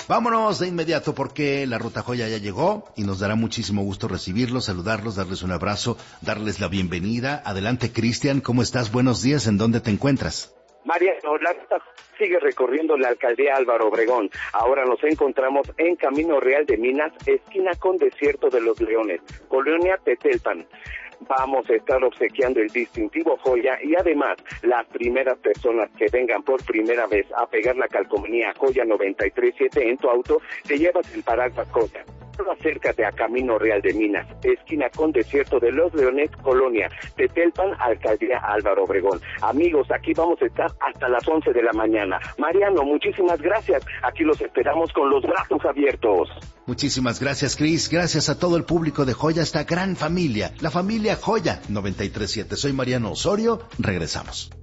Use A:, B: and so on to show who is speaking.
A: Vámonos de inmediato porque la Ruta Joya ya llegó y nos dará muchísimo gusto recibirlos, saludarlos, darles un abrazo, darles la bienvenida. Adelante, Cristian, ¿cómo estás? Buenos días, ¿en dónde te encuentras?
B: Mariano, la ruta sigue recorriendo la alcaldía Álvaro Obregón. Ahora nos encontramos en Camino Real de Minas, esquina con Desierto de los Leones, Colonia Tetelpan. Vamos a estar obsequiando el distintivo Joya y además las primeras personas que vengan por primera vez a pegar la calcomanía Joya 937 en tu auto, te llevas el paraguas Joya. Acércate a Camino Real de Minas, esquina con Desierto de los Leones, Colonia Tetelpan, alcaldía Álvaro Obregón. Amigos, aquí vamos a estar hasta las 11 de la mañana. Mariano, muchísimas gracias. Aquí los esperamos con los brazos abiertos.
A: Muchísimas gracias, Cris. Gracias a todo el público de Joya, esta gran familia, la familia Joya 937. Soy Mariano Osorio. Regresamos.